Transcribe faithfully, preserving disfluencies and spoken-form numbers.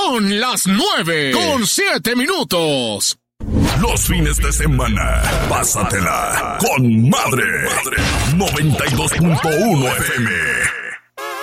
Son las nueve con siete minutos. Los fines de semana, pásatela con madre. noventa y dos punto uno F M.